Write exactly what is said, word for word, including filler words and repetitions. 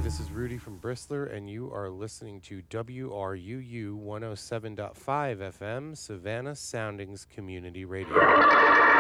this is Rudy from Bristler, and you are listening to W R U U one oh seven point five F M, Savannah Soundings Community Radio.